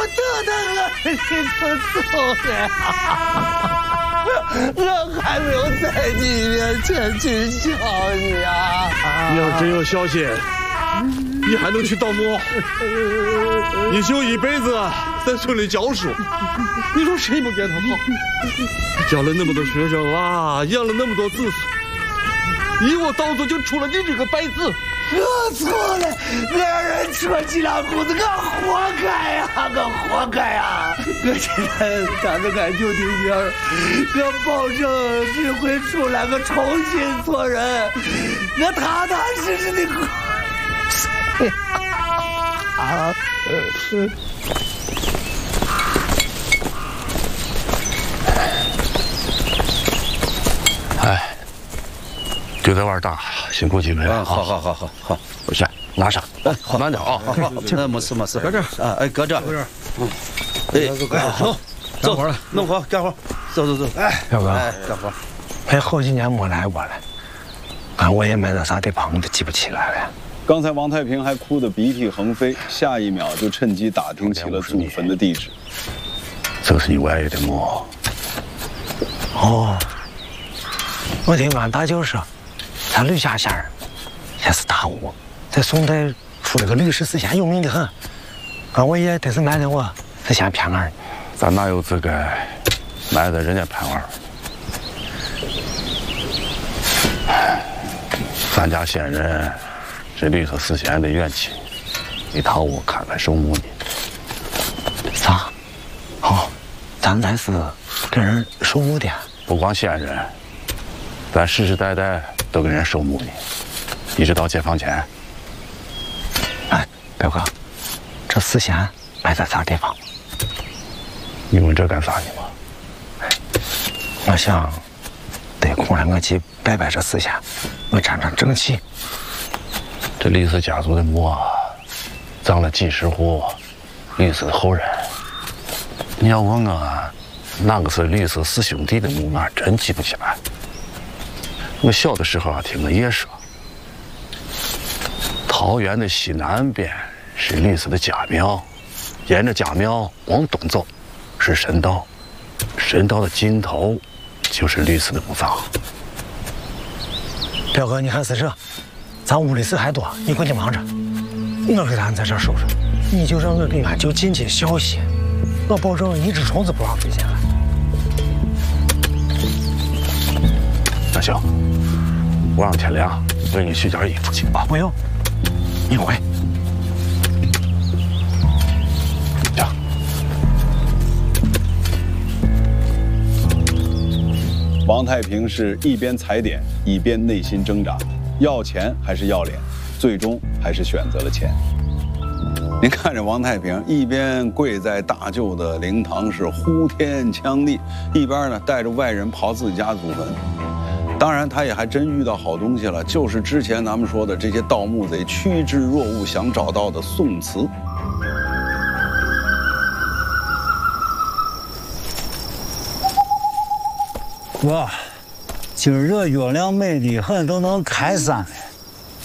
得的恶人就走了，我还没有在你面前去笑你啊！ 你要真有小心，你还能去当模？你就一辈子在村里教书，你说谁不给他好？教了那么多学生啊，养了那么多子孙，一窝到头就出了你这个败子。 我错了，恶人戳脊梁骨子，我活该呀，我活该呀！我现在当着俺舅的面，我保证只会出来，我重新做人，我踏踏实实的过。啊！ 哎，就在玩大，辛苦几位啊！ 好， 不是，拿上，哎，慢点啊！ 好，那没事，搁这儿啊，哎，搁这儿，哎，走，弄活，干活，走， 哎，表哥， 干活。 哎，好几年没来过了，俺我也买到啥地方我都记不起来了。 刚才王太平还哭得鼻涕横飞，下一秒就趁机打听起了祖坟的地址。 这是你外爷的墓。 哦，我听俺大舅说，咱吕家县也是大屋，在宋代出了个吕氏四贤，有名的很。俺我爷得是埋汰我，是先骗俺。 咱哪有资格埋汰人家潘二？咱家先人是吕氏四贤的冤亲，你讨我看看守墓呢。 啥？哦，咱才是给人守墓的。 不光先人，咱世世代代都给人守墓呢，一直到解放前。 哎，表哥，这四贤埋在啥地方？ 你问这干啥呢嘛？ 我想得空来我去拜拜这四贤，我沾沾正气。 这吕氏家族的墓啊，葬了几十户吕氏的后人。你要问我哪个是吕氏四兄弟的墓，我还真记不起来。我小的时候啊，听我爷说，桃园的西南边是吕氏的家庙，沿着家庙往东走是神道，神道的尽头就是吕氏的墓葬。 表哥，你看是这，咱屋里事还多，你回去忙着，我给咱在这守着，你就让我给俺舅进去消息，我保证一只虫子不让飞进来。 那行，我让天亮为你取件衣服去啊。 不用，你回。 行。 王太平是一边踩点，一边内心挣扎，要钱还是要脸，最终还是选择了钱。您看着王太平一边跪在大舅的灵堂是呼天抢地，一边呢带着外人跑自己家祖坟。当然，他也还真遇到好东西了，就是之前咱们说的这些盗墓贼趋之若鹜想找到的宋瓷。 哇，今儿这月亮美得很，都能开山了。